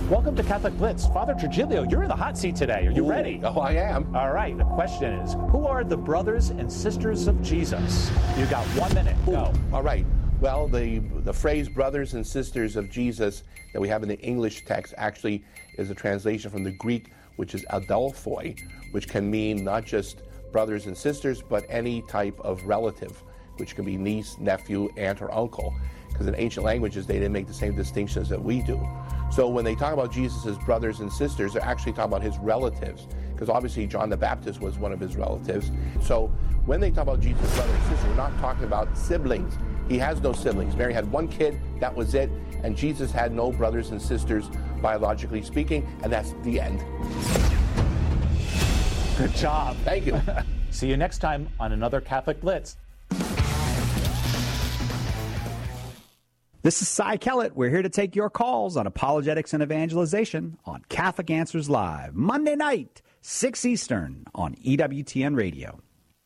Welcome to Catholic Blitz. Father Trigilio, you're in the hot seat today. Are you ready? Oh, I am. All right. The question is, who are the brothers and sisters of Jesus? You've got 1 minute. Go. All right. Well, the phrase brothers and sisters of Jesus that we have in the English text actually is a translation from the Greek, which is adelphoi, which can mean not just brothers and sisters, but any type of relative, which can be niece, nephew, aunt, or uncle. Because in ancient languages, they didn't make the same distinctions that we do. So when they talk about Jesus' brothers and sisters, they're actually talking about his relatives. Because obviously John the Baptist was one of his relatives. So when they talk about Jesus' brothers and sisters, we're not talking about siblings. He has no siblings. Mary had one kid, that was it. And Jesus had no brothers and sisters, biologically speaking, and that's the end. Good job. Thank you. See you next time on another Catholic Blitz. This is Cy Kellett. We're here to take your calls on apologetics and evangelization on Catholic Answers Live, Monday night, 6 Eastern on EWTN Radio.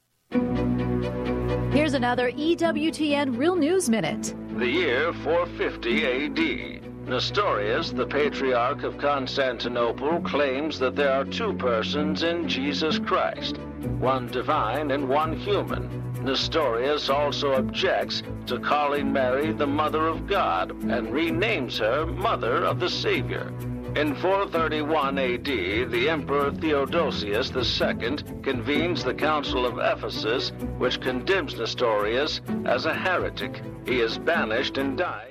Here's another EWTN Real News Minute. The year 450 A.D. Nestorius, the Patriarch of Constantinople, claims that there are two persons in Jesus Christ, one divine and one human. Nestorius also objects to calling Mary the Mother of God and renames her Mother of the Savior. In 431 A.D., the Emperor Theodosius II convenes the Council of Ephesus, which condemns Nestorius as a heretic. He is banished and dies.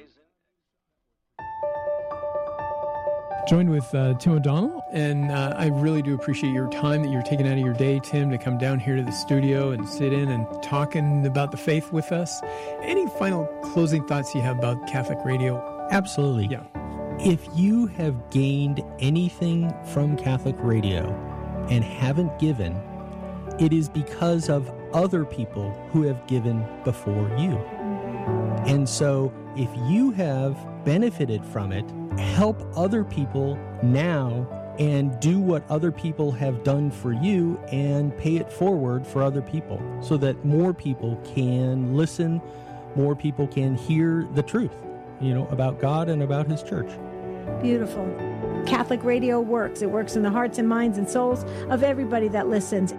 Joined with Tim O'Donnell, and I really do appreciate your time that you're taking out of your day, Tim, to come down here to the studio and sit in and talking about the faith with us. Any final closing thoughts you have about Catholic radio? Absolutely. Yeah. If you have gained anything from Catholic radio and haven't given, it is because of other people who have given before you. And so if you have benefited from it, help other people now and do what other people have done for you and pay it forward for other people so that more people can listen, more people can hear the truth, about God and about his church. Beautiful. Catholic radio works. It works in the hearts and minds and souls of everybody that listens.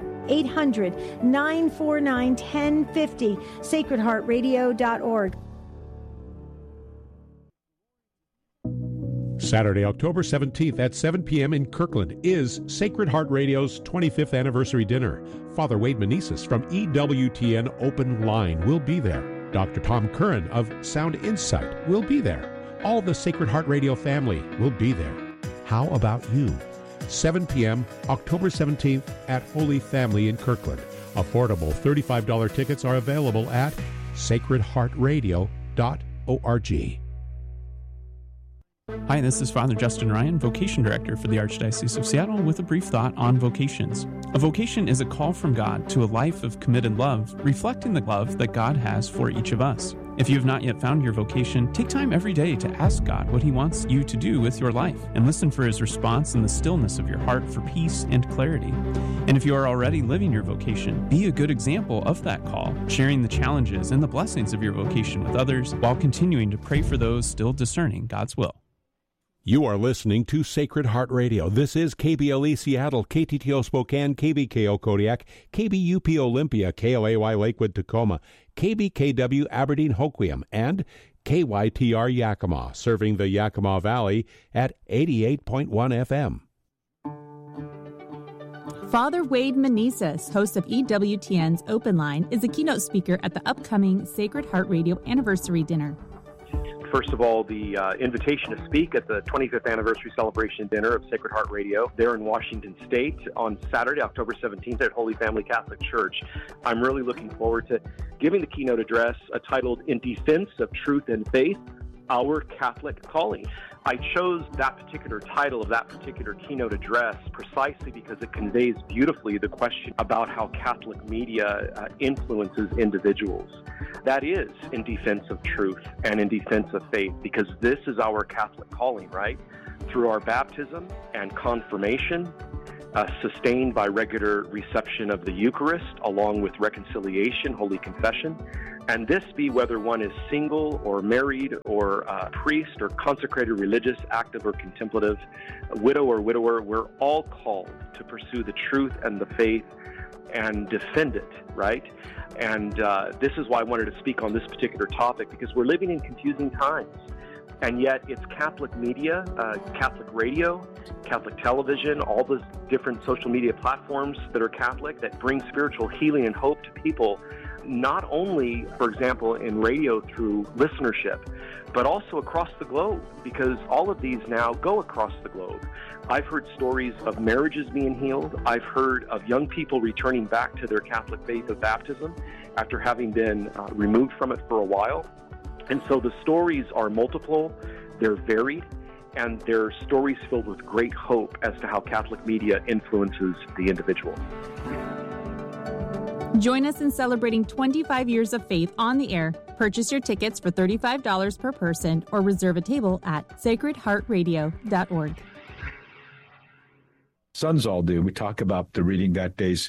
800-949-1050, sacredheartradio.org. Saturday, October 17th at 7 p.m. in Kirkland is Sacred Heart Radio's 25th anniversary dinner. Father Wade Meneses from EWTN Open Line will be there. Dr. Tom Curran of Sound Insight will be there. All the Sacred Heart Radio family will be there. How about you? 7 p.m., October 17th at Holy Family in Kirkland. Affordable $35 tickets are available at sacredheartradio.org. Hi, this is Father Justin Ryan, Vocation Director for the Archdiocese of Seattle, with a brief thought on vocations. A vocation is a call from God to a life of committed love, reflecting the love that God has for each of us. If you have not yet found your vocation, take time every day to ask God what He wants you to do with your life, and listen for His response in the stillness of your heart for peace and clarity. And if you are already living your vocation, be a good example of that call, sharing the challenges and the blessings of your vocation with others, while continuing to pray for those still discerning God's will. You are listening to Sacred Heart Radio. This is KBLE Seattle, KTTO Spokane, KBKO Kodiak, KBUP Olympia, KLAY Lakewood Tacoma, KBKW Aberdeen Hoquiam, and KYTR Yakima, serving the Yakima Valley at 88.1 FM. Father Wade Meneses, host of EWTN's Open Line, is a keynote speaker at the upcoming Sacred Heart Radio Anniversary Dinner. First of all, the invitation to speak at the 25th anniversary celebration dinner of Sacred Heart Radio there in Washington State on Saturday, October 17th at Holy Family Catholic Church. I'm really looking forward to giving the keynote address titled In Defense of Truth and Faith, Our Catholic Calling. I chose that particular title of that particular keynote address precisely because it conveys beautifully the question about how Catholic media influences individuals. That is in defense of truth and in defense of faith, because this is our Catholic calling, right? Through our baptism and confirmation, sustained by regular reception of the Eucharist, along with reconciliation, Holy Confession. And this be whether one is single or married or a priest or consecrated religious, active or contemplative, widow or widower, we're all called to pursue the truth and the faith and defend it, right? And this is why I wanted to speak on this particular topic, because we're living in confusing times. And yet it's Catholic media, Catholic radio, Catholic television, all those different social media platforms that are Catholic that bring spiritual healing and hope to people, not only, for example, in radio through listenership, but also across the globe, because all of these now go across the globe. I've heard stories of marriages being healed. I've heard of young people returning back to their Catholic faith of baptism after having been removed from it for a while. And so the stories are multiple, they're varied, and they're stories filled with great hope as to how Catholic media influences the individual. Join us in celebrating 25 years of faith on the air. Purchase your tickets for $35 per person or reserve a table at sacredheartradio.org. Sons all do. We talk about the reading that day's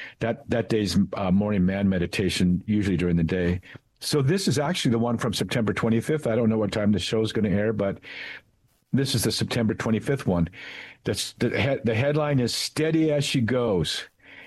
morning man meditation, usually during the day. So this is actually the one from September 25th. I don't know what time the show is going to air, but this is the September 25th one. That's the headline is "Steady as She Goes,"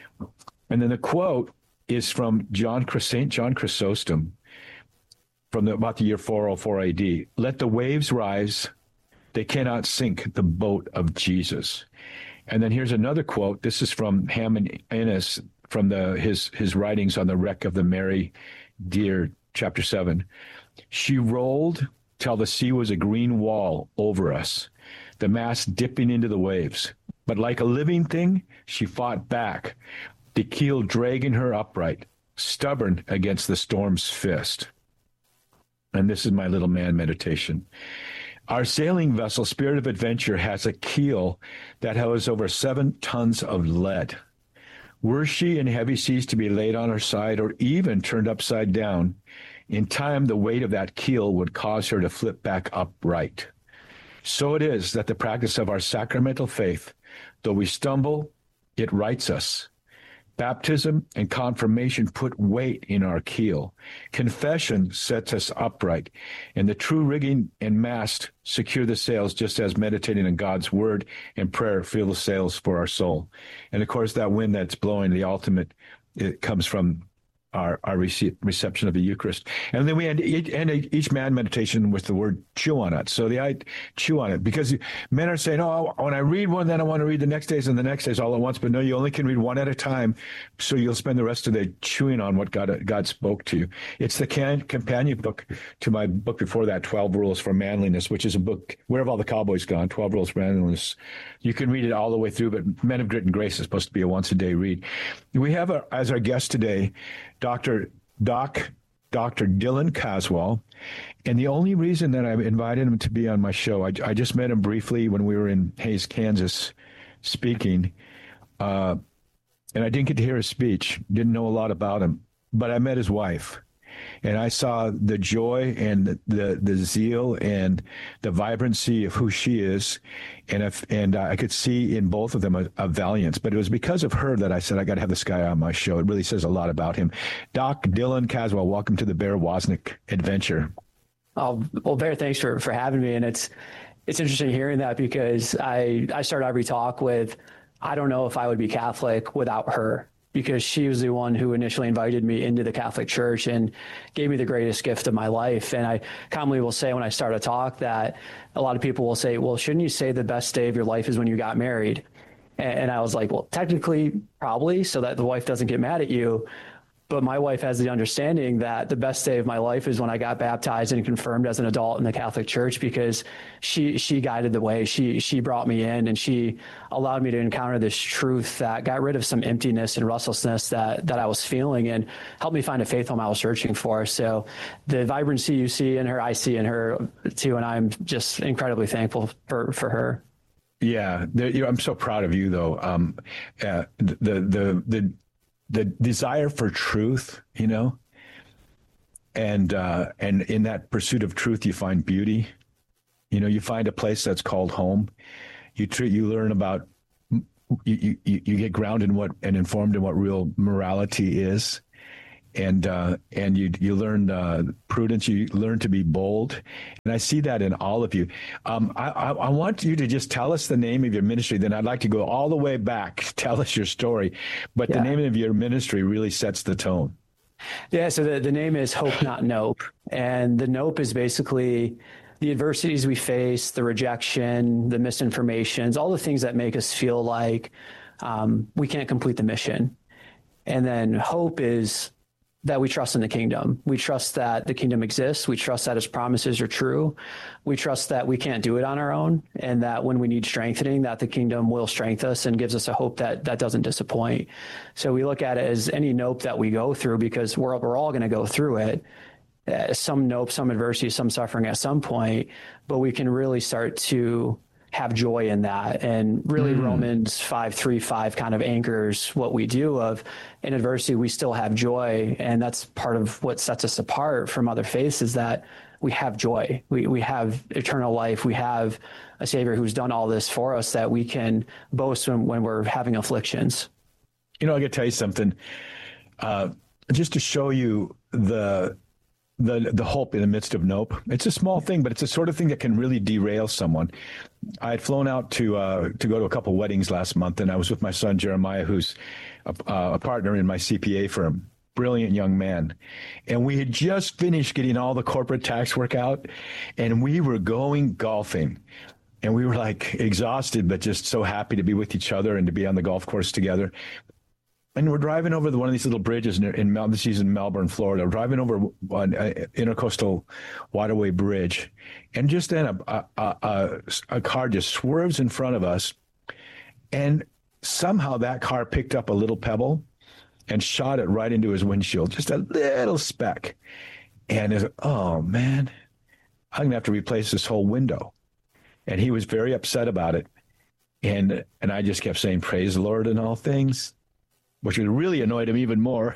and then the quote is from St. John Chrysostom from about the year 404 AD. "Let the waves rise; they cannot sink the boat of Jesus." And then here's another quote. This is from Hammond Innes from his writings on the wreck of the Mary Dear, chapter 7. "She rolled till the sea was a green wall over us, the mast dipping into the waves. But like a living thing, she fought back, the keel dragging her upright, stubborn against the storm's fist." And this is my little man meditation. "Our sailing vessel, Spirit of Adventure, has a keel that holds over 7 tons of lead. Were she in heavy seas to be laid on her side or even turned upside down, in time the weight of that keel would cause her to flip back upright. So it is that the practice of our sacramental faith, though we stumble, it rights us. Baptism and confirmation put weight in our keel. Confession sets us upright, and the true rigging and mast secure the sails, just as meditating on God's word and prayer fill the sails for our soul." And of course, that wind that's blowing, the ultimate, it comes from our reception of the Eucharist. And then we end each man meditation with the word "chew on it." So I chew on it, because men are saying, "Oh, when I read one, then I want to read the next days and the next days all at once." But no, you only can read one at a time. So you'll spend the rest of the day chewing on what God spoke to you. It's the companion book to my book before that, 12 Rules for Manliness, which is a book, Where Have All the Cowboys Gone? 12 Rules for Manliness. You can read it all the way through, but Men of Grit and Grace is supposed to be a once-a-day read. We have as our guest today, Dr. Dylan Caswell, and the only reason that I invited him to be on my show, I just met him briefly when we were in Hays, Kansas, speaking, and I didn't get to hear his speech, didn't know a lot about him, but I met his wife, and I saw the joy and the zeal and the vibrancy of who she is, and I could see in both of them a valiance. But it was because of her that I said, I got to have this guy on my show. It really says a lot about him. Doc Dylan Caswell, welcome to the Bear Wozniak adventure. Oh, well, Bear, thanks for having me. And it's interesting hearing that, because I start every talk with, I don't know if I would be Catholic without her, because she was the one who initially invited me into the Catholic Church and gave me the greatest gift of my life. And I commonly will say when I start a talk that a lot of people will say, well, shouldn't you say the best day of your life is when you got married? And I was like, well, technically, probably, so that the wife doesn't get mad at you. But my wife has the understanding that the best day of my life is when I got baptized and confirmed as an adult in the Catholic Church, because she guided the way. She brought me in, and she allowed me to encounter this truth that got rid of some emptiness and restlessness that I was feeling, and helped me find a faith home I was searching for. So the vibrancy you see in her, I see in her too, and I'm just incredibly thankful for her. Yeah, I'm so proud of you, though. The desire for truth, and in that pursuit of truth, you find beauty. You find a place that's called home. You learn about you get grounded in what and informed in what real morality is. And you learn prudence. You learn to be bold, and I see that in all of you. I want you to just tell us the name of your ministry. Then I'd like to go all the way back. Tell us your story, but the name of your ministry really sets the tone. Yeah. So the name is Hope Not Nope, and the nope is basically the adversities we face, the rejection, the misinformations, all the things that make us feel like we can't complete the mission. And then hope is that we trust in the kingdom. We trust that the kingdom exists. We trust that his promises are true. We trust that we can't do it on our own, and that when we need strengthening, that the kingdom will strengthen us and gives us a hope that doesn't disappoint. So we look at it as any nope that we go through, because we're all going to go through it. Some nope, some adversity, some suffering at some point, but we can really start to have joy in that. And really Romans 5:3-5 kind of anchors what we do of in adversity, we still have joy. And that's part of what sets us apart from other faiths, is that we have joy. We have eternal life. We have a Savior who's done all this for us, that we can boast when we're having afflictions. I got to tell you something, just to show you the hope in the midst of nope. It's a small thing, but it's the sort of thing that can really derail someone. I had flown out to go to a couple weddings last month, and I was with my son Jeremiah, who's a partner in my CPA firm. Brilliant young man. And we had just finished getting all the corporate tax work out, and we were going golfing. And we were like exhausted, but just so happy to be with each other and to be on the golf course together. And we're driving over one of these little bridges this is in Melbourne, Florida. We're driving over an intercoastal waterway bridge, and just then a car just swerves in front of us, and somehow that car picked up a little pebble and shot it right into his windshield, just a little speck. And oh man, I'm gonna have to replace this whole window. And he was very upset about it, and I just kept saying, "Praise the Lord in all things," which really annoyed him even more.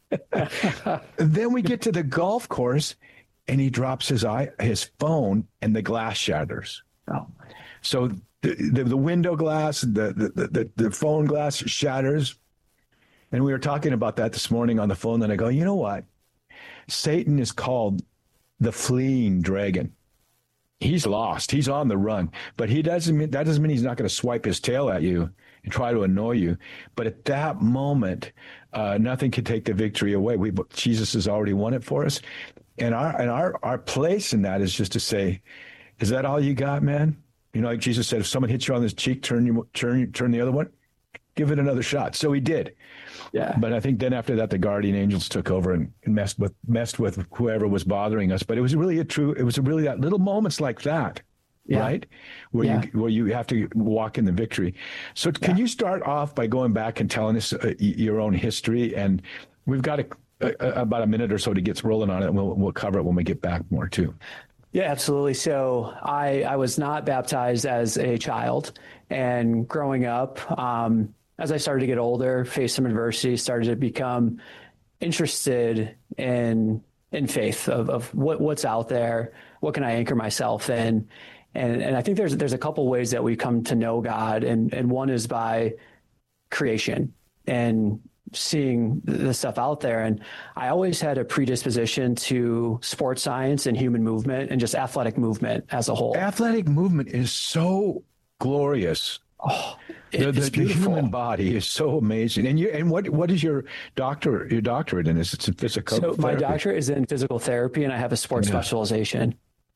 Then we get to the golf course, and he drops his phone, and the glass shatters. Oh. So the window glass, the phone glass shatters. And we were talking about that this morning on the phone, and I go, you know what? Satan is called the fleeing dragon. He's lost. He's on the run. But that doesn't mean he's not going to swipe his tail at you and try to annoy you. But at that moment, nothing can take the victory away. Jesus has already won it for us. And our place in that is just to say, is that all you got, man? Like Jesus said, if someone hits you on the cheek, turn the other one, give it another shot. So he did. Yeah. But I think then after that, the guardian angels took over and messed with whoever was bothering us. But it was really that little moments like that. Yeah. Right? Where you have to walk in the victory. So can you start off by going back and telling us your own history? And we've got about a minute or so to get rolling on it, and we'll cover it when we get back more too. Yeah, absolutely. So I was not baptized as a child, and growing up, as I started to get older, faced some adversity, started to become interested in faith of what's out there, what can I anchor myself in. And I think there's a couple ways that we come to know God, and one is by creation and seeing the stuff out there. And I always had a predisposition to sports science and human movement and just athletic movement as a whole. Athletic movement is so glorious. Oh, the human body is so amazing. And what is your doctorate in this? It's in physical therapy. My doctorate is in physical therapy, and I have a sports specialization.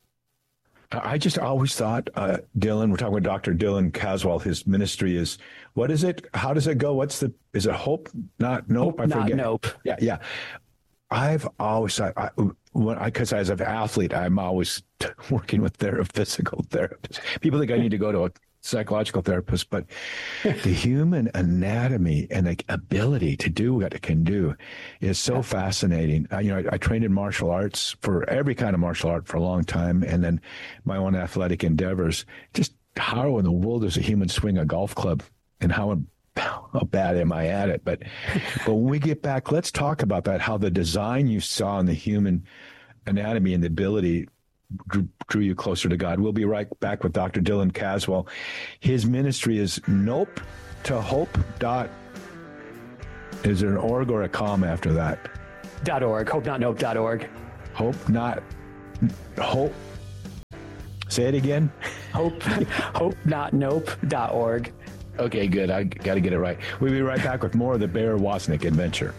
I just always thought, Dylan, we're talking with Dr. Dylan Caswell, his ministry is, what is it? How does it go? Is it hope? Not nope? Hope, I forget. Not nope. Yeah. I've always thought, because as an athlete, I'm always working with physical therapists. People think I need to go to a psychological therapist, but the human anatomy and the ability to do what it can do is so fascinating. I trained in martial arts, for every kind of martial art, for a long time, and then my own athletic endeavors. Just how in the world does a human swing a golf club, and how bad am I at it? But when we get back, let's talk about that, how the design you saw in the human anatomy and the ability drew you closer to God. We'll be right back with Dr. Dylan Caswell. His ministry is Nope to Hope. Is there an org or a com after that? .org. HopeNotNope.org. Hope. Say it again. HopeNotNope.org. Okay, good. I got to get it right. We'll be right back with more of the Bear Wozniak adventure.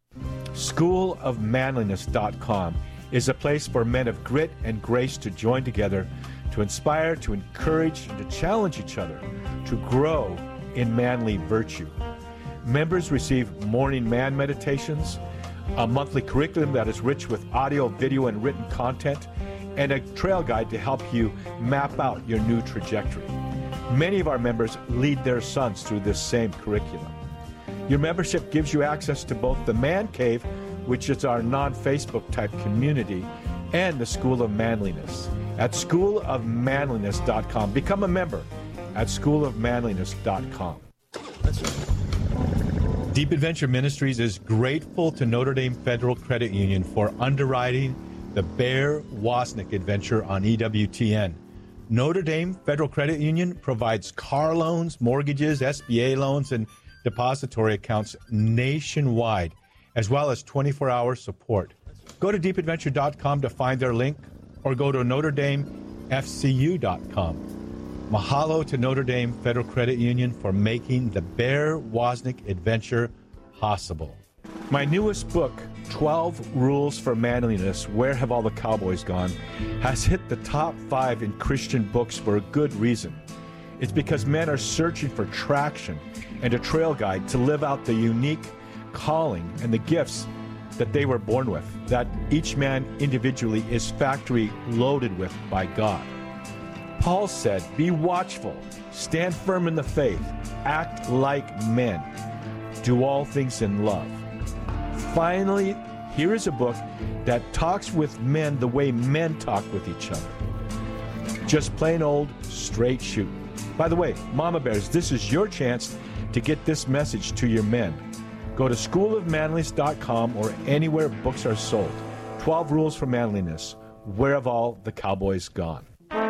SchoolofManliness.com is a place for men of grit and grace to join together, to inspire, to encourage, and to challenge each other to grow in manly virtue. Members receive morning man meditations, a monthly curriculum that is rich with audio, video, and written content, and a trail guide to help you map out your new trajectory. Many of our members lead their sons through this same curriculum. Your membership gives you access to both the Man Cave, which is our non-Facebook type community, and the School of Manliness at schoolofmanliness.com. Become a member at schoolofmanliness.com. Deep Adventure Ministries is grateful to Notre Dame Federal Credit Union for underwriting the Bear Wozniak adventure on EWTN. Notre Dame Federal Credit Union provides car loans, mortgages, SBA loans, and depository accounts nationwide, as well as 24-hour support. Go to deepadventure.com to find their link, or go to NotreDameFCU.com. Mahalo to Notre Dame Federal Credit Union for making the Bear Wozniak adventure possible. My newest book, 12 Rules for Manliness, Where Have All the Cowboys Gone?, has hit the top 5 in Christian books for a good reason. It's because men are searching for traction and a trail guide to live out the unique calling and the gifts that they were born with, that each man individually is factory loaded with by God. Paul said, be watchful, stand firm in the faith, act like men, do all things in love. Finally, here is a book that talks with men the way men talk with each other. Just plain old straight shooting. By the way, Mama Bears, this is your chance to get this message to your men. Go to schoolofmanliness.com or anywhere books are sold. 12 Rules for Manliness. Where have all the cowboys gone?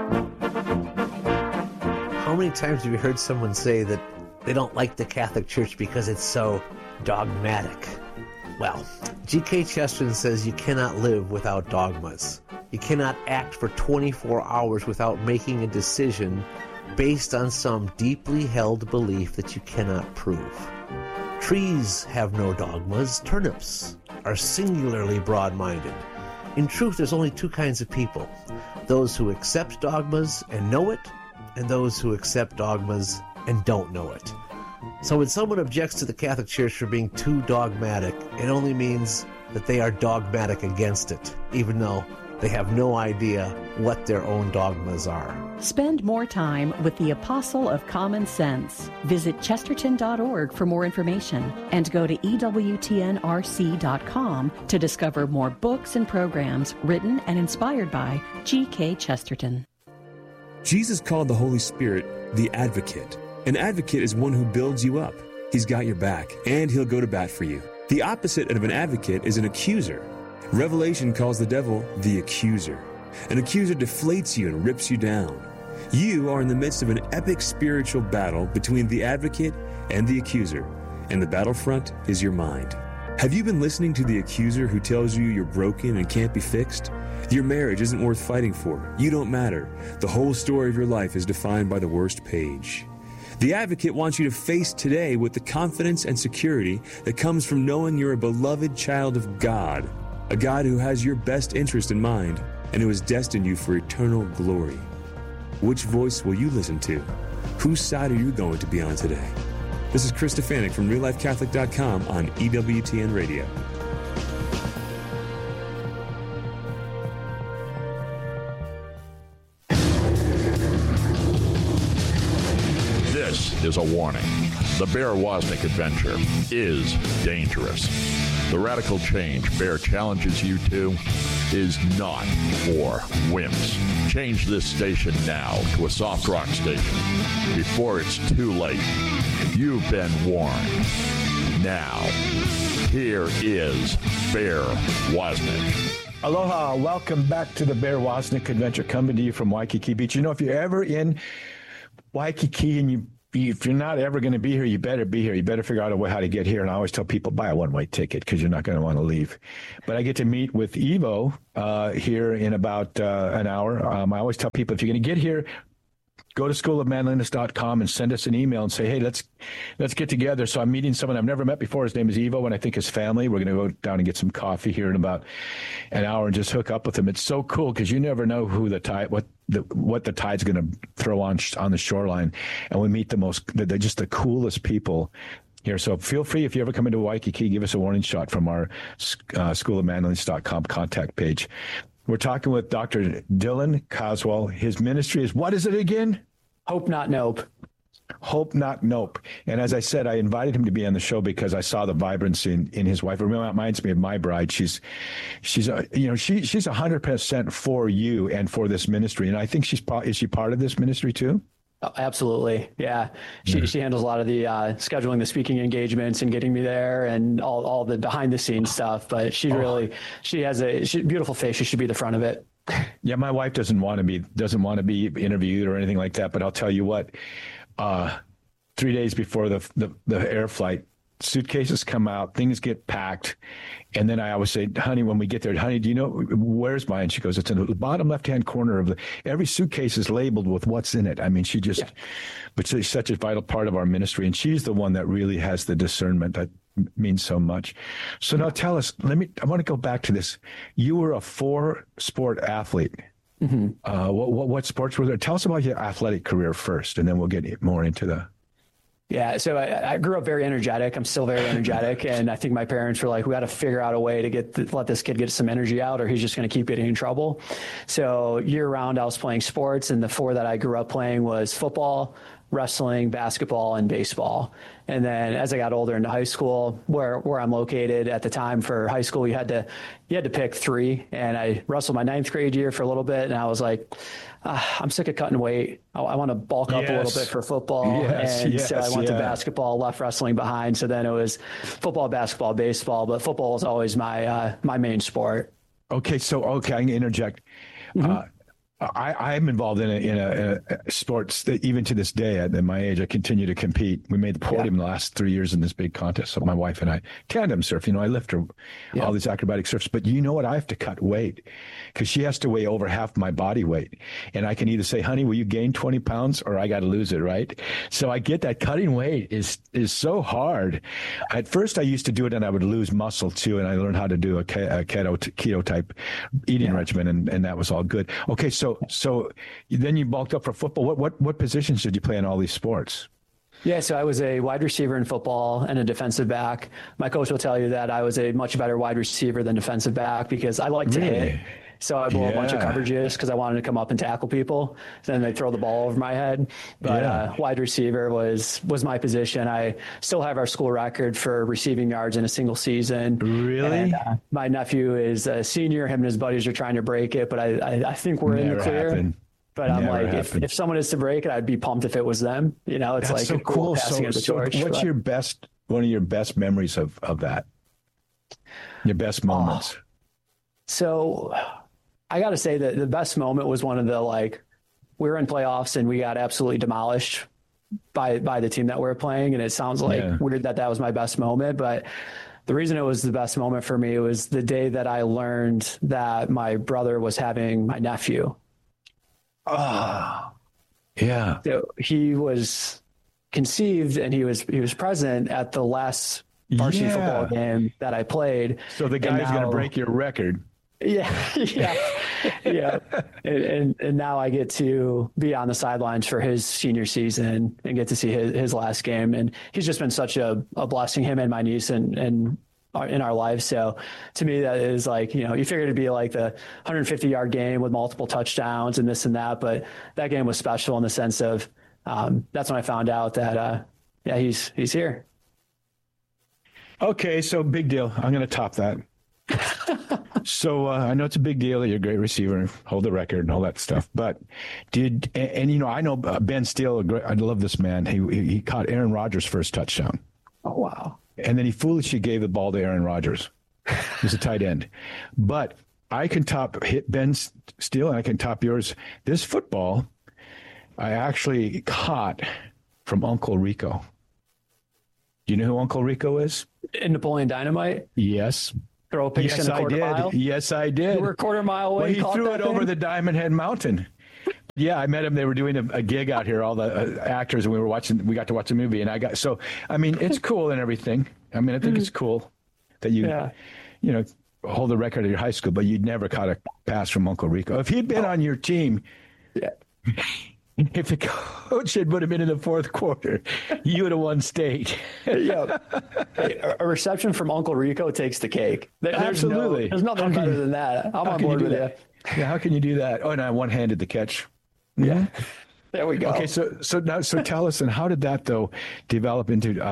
How many times have you heard someone say that they don't like the Catholic Church because it's so dogmatic? Well, G.K. Chesterton says you cannot live without dogmas. You cannot act for 24 hours without making a decision based on some deeply held belief that you cannot prove. Trees have no dogmas. Turnips are singularly broad-minded. In truth, there's only two kinds of people: those who accept dogmas and know it, and those who accept dogmas and don't know it. So when someone objects to the Catholic Church for being too dogmatic, it only means that they are dogmatic against it, even though they have no idea what their own dogmas are. Spend more time with the Apostle of Common Sense. Visit chesterton.org for more information and go to EWTNRC.com to discover more books and programs written and inspired by G.K. Chesterton. Jesus called the Holy Spirit the Advocate. An advocate is one who builds you up. He's got your back, and he'll go to bat for you. The opposite of an advocate is an accuser. Revelation calls the devil the accuser. An accuser deflates you and rips you down. You are in the midst of an epic spiritual battle between the advocate and the accuser, and the battlefront is your mind. Have you been listening to the accuser who tells you you're broken and can't be fixed? Your marriage isn't worth fighting for. You don't matter. The whole story of your life is defined by the worst page. The advocate wants you to face today with the confidence and security that comes from knowing you're a beloved child of God, a God who has your best interest in mind and who has destined you for eternal glory. Which voice will you listen to? Whose side are you going to be on today? This is Chris Stefanik from RealLifeCatholic.com on EWTN Radio. This is a warning. The Bear Wozniak adventure is dangerous. The radical change Bear challenges you to is not for wimps. Change this station now to a soft rock station before it's too late. You've been warned. Now, here is Bear Wozniak. Aloha, welcome back to the Bear Wozniak Adventure, coming to you from Waikiki Beach. You know, if you're ever in Waikiki and if you're not ever going to be here, you better be here. You better figure out a way how to get here. And I always tell people, buy a one-way ticket because you're not going to want to leave. But I get to meet with Evo here in about an hour. I always tell people, if you're going to get here, go to schoolofmanliness.com and send us an email and say, hey, let's get together. So I'm meeting someone I've never met before. His name is Evo, and I think his family. We're going to go down and get some coffee here in about an hour and just hook up with him. It's so cool because you never know who the tide, what the tide's going to throw on the shoreline. And we meet they're just the coolest people here. So feel free, if you ever come into Waikiki, give us a warning shot from our schoolofmanliness.com contact page. We're talking with Dr. Dylan Caswell. His ministry is, what is it again? Hope Not Nope. Hope Not Nope. And as I said, I invited him to be on the show because I saw the vibrancy in his wife. It reminds me of my bride. She's 100% for you and for this ministry. And I think is she part of this ministry too? Oh, absolutely. Yeah. She handles a lot of the scheduling the speaking engagements and getting me there and all the behind the scenes stuff. But she has a beautiful face. She should be the front of it. Yeah. My wife doesn't want to be interviewed or anything like that. But I'll tell you what, 3 days before the air flight, suitcases come out, things get packed. And then I always say, honey, when we get there, honey, do you know, where's mine? She goes, it's in the bottom left-hand corner of every suitcase is labeled with what's in it. I mean, but she's such a vital part of our ministry. And she's the one that really has the discernment that means so much. So now tell us, I want to go back to this. You were a 4-sport athlete. Mm-hmm. What sports were there? Tell us about your athletic career first, and then we'll get more into the... Yeah, so I grew up very energetic. I'm still very energetic, and I think my parents were like, we got to figure out a way to let this kid get some energy out, or he's just going to keep getting in trouble. So year-round, I was playing sports, and the 4 that I grew up playing was football, wrestling, basketball, and baseball. And then as I got older into high school, where I'm located at the time for high school, you had to pick 3. And I wrestled my 9th grade year for a little bit, and I was like, I'm sick of cutting weight. I want to bulk up a little bit for football. So I went to basketball, left wrestling behind. So then it was football, basketball, baseball, but football was always my main sport. Okay. I can interject. Mm-hmm. I'm involved in a sports that even to this day, at my age, I continue to compete. We made the podium the last 3 years in this big contest. So my wife and I tandem surf. I lift her all these acrobatic surfs. But you know what? I have to cut weight because she has to weigh over half my body weight. And I can either say, honey, will you gain 20 pounds or I got to lose it, right? So I get that cutting weight is so hard. At first, I used to do it and I would lose muscle too. And I learned how to do a keto type eating regimen, and that was all good. Okay, so then you bulked up for football. What positions did you play in all these sports? Yeah, so I was a wide receiver in football and a defensive back. My coach will tell you that I was a much better wide receiver than defensive back because I like to hit. So I blew a bunch of coverages because I wanted to come up and tackle people. Then they throw the ball over my head. But wide receiver was my position. I still have our school record for receiving yards in a single season. Really? And, my nephew is a senior. Him and his buddies are trying to break it, but I think we're in the clear. Happened. But I'm like, if someone is to break it, I'd be pumped if it was them. It's That's like so a cool cool. passing of the torch. What's one of your best memories of that? Your best moments? So I got to say that the best moment was one of the, we were in playoffs and we got absolutely demolished by the team that we were playing. And it sounds weird that was my best moment, but the reason it was the best moment for me was the day that I learned that my brother was having my nephew. Oh, yeah. So he was conceived and he was present at the last varsity football game that I played. So the guy's going to break your record. Yeah. And now I get to be on the sidelines for his senior season and get to see his last game. And he's just been such a blessing, him and my niece and in our lives. So to me, that is you figured it'd be like the 150-yard game with multiple touchdowns and this and that. But that game was special in the sense of that's when I found out that, he's here. Okay. So big deal. I'm going to top that. So I know it's a big deal that you're a great receiver, hold the record and all that stuff. But I know Ben Steele, I love this man. He caught Aaron Rodgers' first touchdown. Oh, wow. And then he foolishly gave the ball to Aaron Rodgers. He's a tight end. But I can hit Ben Steele and I can top yours. This football, I actually caught from Uncle Rico. Do you know who Uncle Rico is? In Napoleon Dynamite? Yes. Throw a pitch in a quarter mile? Yes, I did. You were a quarter mile away. Well, he threw it over the Diamond Head Mountain. Yeah, I met him. They were doing a gig out here, all the actors, and we got to watch a movie. And it's cool and everything. I mean, I think it's cool that you hold the record at your high school, but you'd never caught a pass from Uncle Rico. If he'd been on your team, if the coach had put him in the fourth quarter, you would have won state. Yeah, a reception from Uncle Rico takes the cake. Absolutely. There's nothing better than that. I'm on board with you. Yeah, how can you do that? Oh, and I one-handed the catch. Yeah. There we go. Okay, so tell us, and how did that though develop into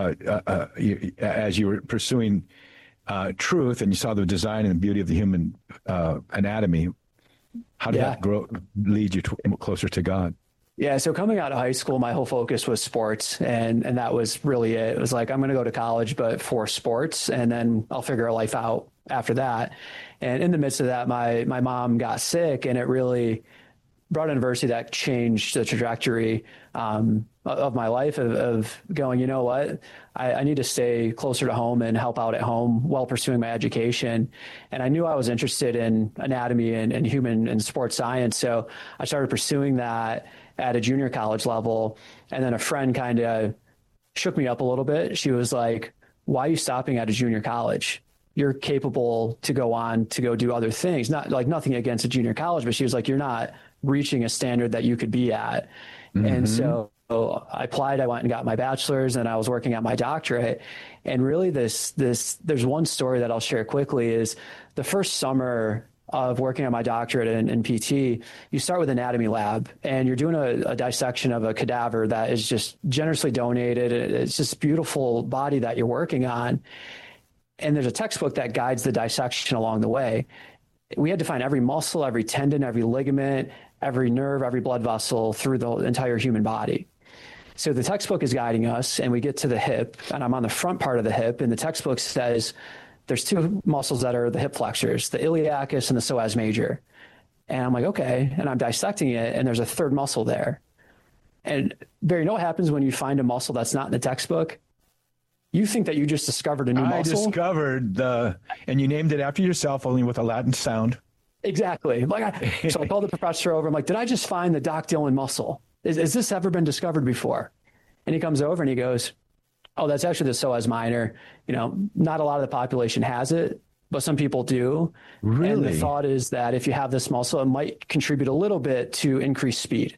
as you were pursuing truth, and you saw the design and the beauty of the human anatomy? How did that lead you closer to God? Yeah, so coming out of high school, my whole focus was sports, and that was really it. It was like, I'm going to go to college, but for sports, and then I'll figure a life out after that. And in the midst of that, my mom got sick, and it really brought adversity that changed the trajectory of my life of going, you know what, I need to stay closer to home and help out at home while pursuing my education. And I knew I was interested in anatomy and human and sports science. So I started pursuing that at a junior college level. And then a friend kind of shook me up a little bit. She was like, why are you stopping at a junior college? You're capable to go on to go do other things. Not like nothing against a junior college, but she was like, you're not reaching a standard that you could be at. Mm-hmm. And so I applied, I went and got my bachelor's, and I was working at my doctorate. And really there's one story that I'll share quickly is the first summer of working on my doctorate in PT, you start with anatomy lab, and you're doing a dissection of a cadaver that is just generously donated. It's just beautiful body that you're working on. And there's a textbook that guides the dissection along the way. We had to find every muscle, every tendon, every ligament, every nerve, every blood vessel through the entire human body. So the textbook is guiding us, and we get to the hip, and I'm on the front part of the hip, and the textbook says there's two muscles that are the hip flexors, the iliacus and the psoas major. And I'm like, okay, and I'm dissecting it, and there's a third muscle there. And Barry, you know what happens when you find a muscle that's not in the textbook? You think that you just discovered a new muscle. I discovered and you named it after yourself, only with a Latin sound. Exactly. So I called the professor over. I'm like, did I just find the Doc Dylan muscle? Has this ever been discovered before? And he comes over and he goes, oh, that's actually the psoas minor. You know, not a lot of the population has it, but some people do. Really? And the thought is that if you have this muscle, it might contribute a little bit to increased speed.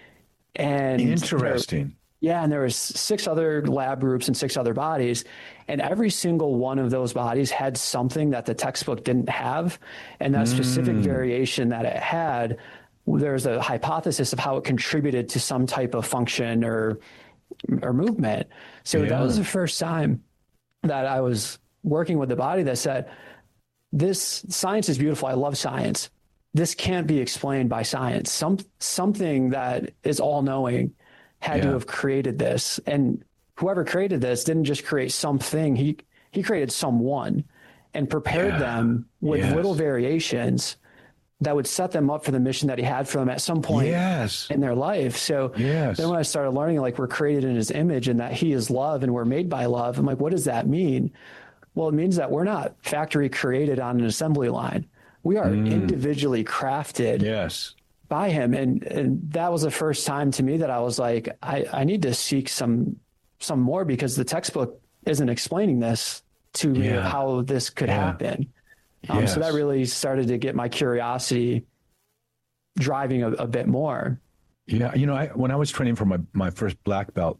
And interesting. And there was 6 other lab groups and 6 other bodies, and every single one of those bodies had something that the textbook didn't have. And that specific variation that it had, there's a hypothesis of how it contributed to some type of function or movement. So that was the first time that I was working with the body that said, this science is beautiful. I love science. This can't be explained by science. Something that is all knowing had to have created this. And whoever created this didn't just create something. He created someone and prepared them with little variations that would set them up for the mission that he had for them at some point in their life. So then when I started learning, like, we're created in his image and that he is love and we're made by love, I'm like, what does that mean? Well, it means that we're not factory created on an assembly line. We are individually crafted by him. And that was the first time to me that I was like, I need to seek some more, because the textbook isn't explaining this to me of how this could happen. So that really started to get my curiosity driving a bit more. Yeah. You know, when I was training for my first black belt,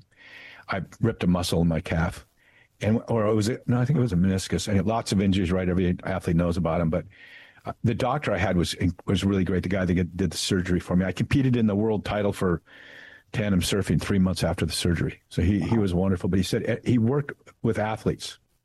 I ripped a muscle in my calf, I think it was a meniscus. And lots of injuries, right? Every athlete knows about them, but the doctor I had was really great. The guy that did the surgery for me. I competed in the world title for tandem surfing 3 months after the surgery. So he was wonderful, but he said he worked with athletes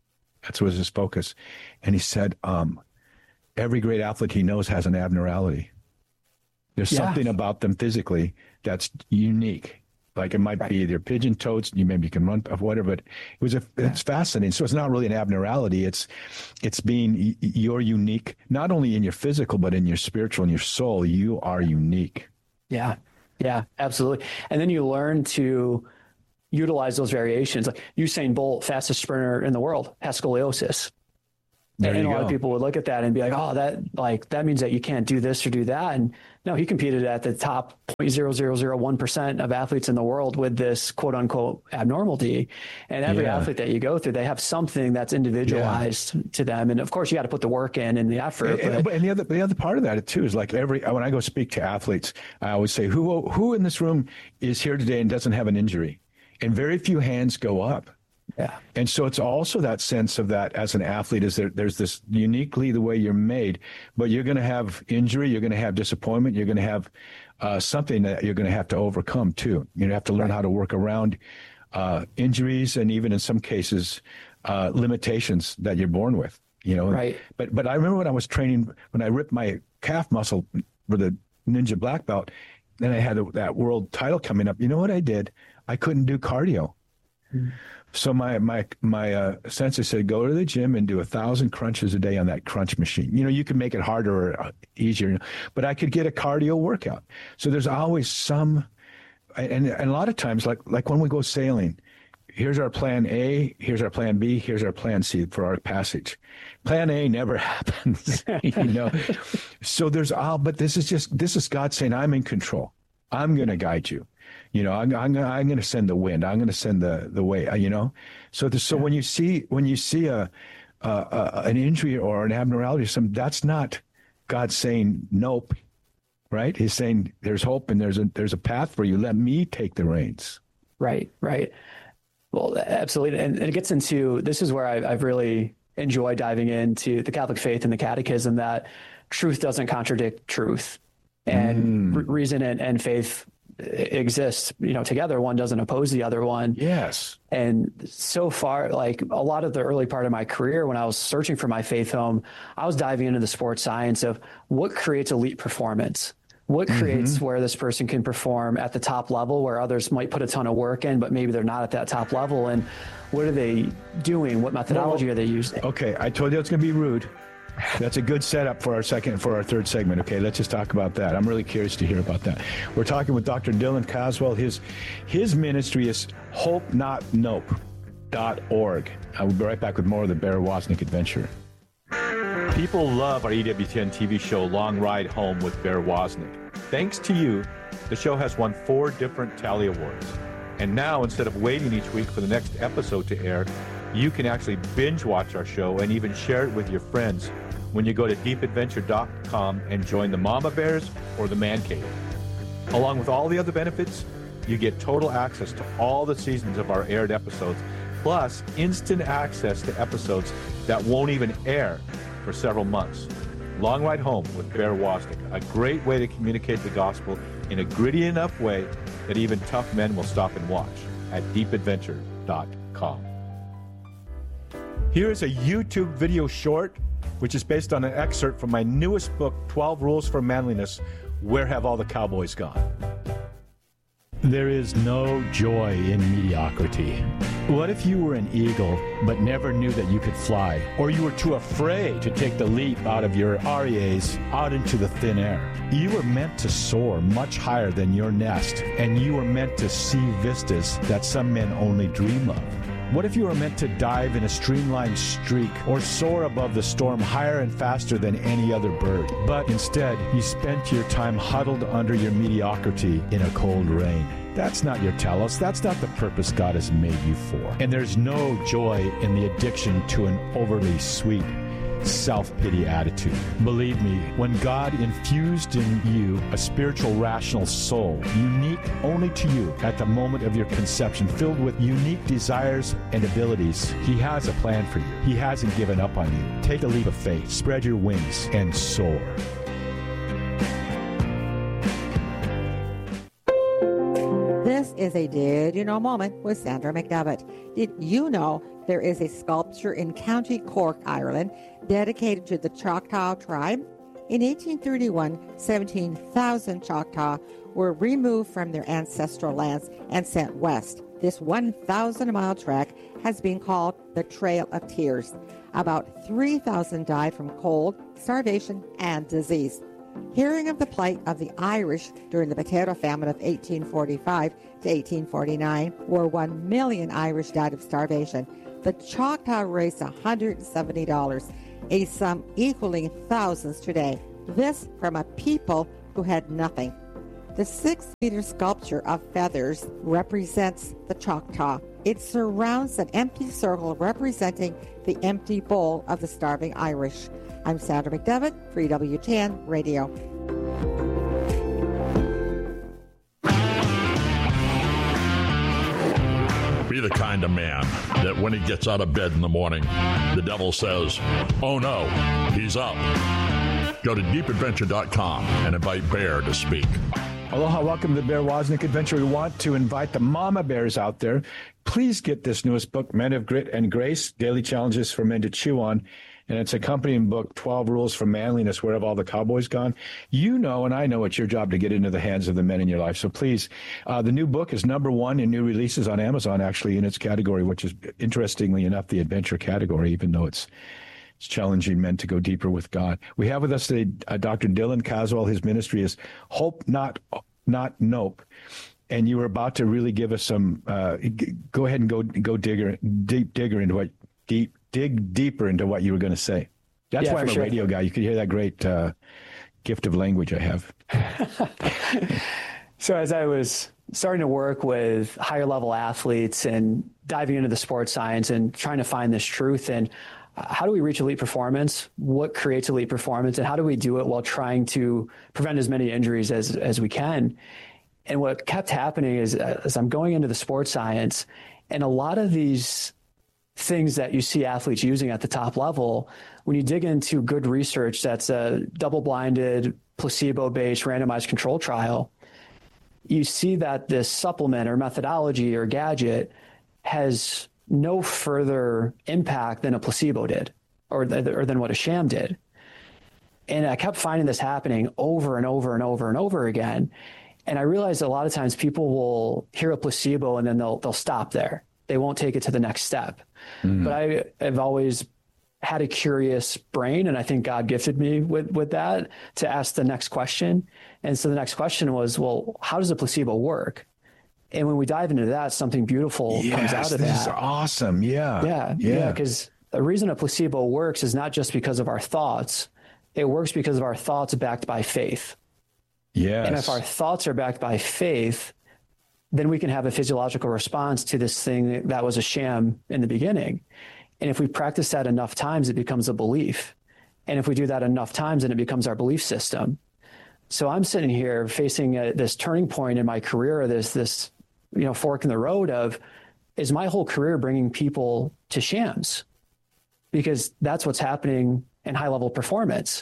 That was his focus. And he said, every great athlete he knows has an abnormality. There's something about them physically that's unique. Like it might be they're pigeon-toed, maybe you can run, whatever, but it's fascinating. So it's not really an abnormality. It's being, you're unique, not only in your physical, but in your spiritual and your soul. You are unique. Yeah, absolutely. And then you learn to utilize those variations. Like Usain Bolt, fastest sprinter in the world, has scoliosis. And a lot of people would look at that and be like, oh, that means that you can't do this or do that. And no, he competed at the top 0.0001% of athletes in the world with this quote unquote abnormality. And every athlete that you go through, they have something that's individualized to them. And of course you got to put the work in and the effort. And the other part of that too is like when I go speak to athletes, I always say, who in this room is here today and doesn't have an injury? And very few hands go up. Yeah. And so it's also that sense of that as an athlete is there's this uniquely the way you're made, but you're going to have injury, you're going to have disappointment, you're going to have something that you're going to have to overcome too. You have to learn how to work around injuries and even in some cases limitations that you're born with, Right. But I remember when I was training, when I ripped my calf muscle for the Ninja Black Belt, then I had that world title coming up. You know what I did? I couldn't do cardio. So my sensei said, go to the gym and do 1,000 crunches a day on that crunch machine. You can make it harder or easier, but I could get a cardio workout. So there's always some, and a lot of times, like when we go sailing, here's our plan A, here's our plan B, here's our plan C for our passage. Plan A never happens, So but this is God saying, I'm in control. I'm going to guide you. I'm going to send the wind. I'm going to send the way. So when you see an injury or an abnormality or something, that's not God saying nope, right? He's saying there's hope and there's a path for you. Let me take the reins. Right. Well, absolutely, and it gets into this is where I've really enjoyed diving into the Catholic faith and the Catechism, that truth doesn't contradict truth, and reason and faith exists, together. One doesn't oppose the other one. Yes. And so far, like a lot of the early part of my career, when I was searching for my faith home, I was diving into the sports science of what creates elite performance. What creates where this person can perform at the top level where others might put a ton of work in, but maybe they're not at that top level. And what are they doing? What methodology are they using? Okay. I told you it's going to be rude. That's a good setup for our third segment. Okay, let's just talk about that. I'm really curious to hear about that. We're talking with Dr. Dylan Caswell. His ministry is hopenotnope.org. I will be right back with more of the Bear Wozniak Adventure. People love our EWTN TV show, Long Ride Home with Bear Wozniak. Thanks to you, the show has won 4 different Tally Awards. And now, instead of waiting each week for the next episode to air, you can actually binge watch our show and even share it with your friends when you go to deepadventure.com and join the Mama Bears or the Man Cave. Along with all the other benefits, you get total access to all the seasons of our aired episodes, plus instant access to episodes that won't even air for several months. Long Ride Home with Bear Wozniak, a great way to communicate the gospel in a gritty enough way that even tough men will stop and watch at deepadventure.com. Here is a YouTube video short, which is based on an excerpt from my newest book, 12 Rules for Manliness, Where Have All the Cowboys Gone? There is no joy in mediocrity. What if you were an eagle but never knew that you could fly? Or you were too afraid to take the leap out of your REAs out into the thin air? You were meant to soar much higher than your nest, and you were meant to see vistas that some men only dream of. What if you were meant to dive in a streamlined streak or soar above the storm higher and faster than any other bird? But instead, you spent your time huddled under your mediocrity in a cold rain. That's not your telos. That's not the purpose God has made you for. And there's no joy in the addiction to an overly sweet self-pity attitude. Believe me, when God infused in you a spiritual, rational soul, unique only to you at the moment of your conception, filled with unique desires and abilities, He has a plan for you. He hasn't given up on you. Take a leap of faith, spread your wings, and soar. This This is a Did You Know moment with Sandra McDevitt. Did you know there is a sculpture in County Cork, Ireland, dedicated to the Choctaw tribe? In 1831, 17,000 Choctaw were removed from their ancestral lands and sent west. This 1,000-mile trek has been called the Trail of Tears. About 3,000 died from cold, starvation, and disease. Hearing of the plight of the Irish during the potato famine of 1845 to 1849, where 1 million Irish died of starvation, the Choctaw raised $170, a sum equaling thousands today. This from a people who had nothing. The 6-meter sculpture of feathers represents the Choctaw. It surrounds an empty circle representing the empty bowl of the starving Irish. I'm Sandra McDevitt for EWTN Radio. Be the kind of man that when he gets out of bed in the morning, the devil says, "Oh no, he's up." Go to deepadventure.com and invite Bear to speak. Aloha, welcome to the Bear Wozniak Adventure. We want to invite the mama bears out there. Please get this newest book, Men of Grit and Grace, Daily Challenges for Men to Chew On. And its accompanying book, 12 Rules for Manliness, Where Have All the Cowboys Gone? You know, and I know it's your job to get into the hands of the men in your life. So please, the new book is #1 in new releases on Amazon, actually, in its category, which is, interestingly enough, the adventure category, even though it's challenging men to go deeper with God. We have with us today Dr. Dylan Caswell. His ministry is Hope Not Nope. And you were about to really give us some, go ahead and dig deeper into what you were going to say. That's why I'm a radio guy. You could hear that great gift of language I have. So as I was starting to work with higher level athletes and diving into the sports science and trying to find this truth and how do we reach elite performance? What creates elite performance? And how do we do it while trying to prevent as many injuries as we can? And what kept happening is as I'm going into the sports science, and a lot of these things that you see athletes using at the top level, when you dig into good research that's a double-blinded, placebo-based, randomized control trial, you see that this supplement or methodology or gadget has no further impact than a placebo did or than what a sham did. And I kept finding this happening over and over and over and over again. And I realized a lot of times people will hear a placebo and then they'll stop there. They won't take it to the next step. But I have always had a curious brain, and I think God gifted me with that to ask the next question. And so the next question was, well, how does a placebo work? And when we dive into that, something beautiful comes out of that. This is awesome. Yeah. Because the reason a placebo works is not just because of our thoughts. It works because of our thoughts backed by faith. Yes. And if our thoughts are backed by faith, then we can have a physiological response to this thing that was a sham in the beginning. And if we practice that enough times, it becomes a belief. And if we do that enough times, then it becomes our belief system. So I'm sitting here facing this turning point in my career, this fork in the road of, is my whole career bringing people to shams? Because that's what's happening in high-level performance.